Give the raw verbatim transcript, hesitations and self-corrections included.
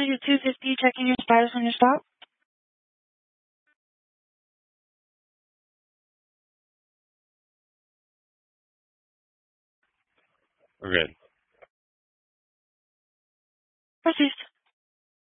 longitude two fifty, checking your status on your stop. We're good. Proceed.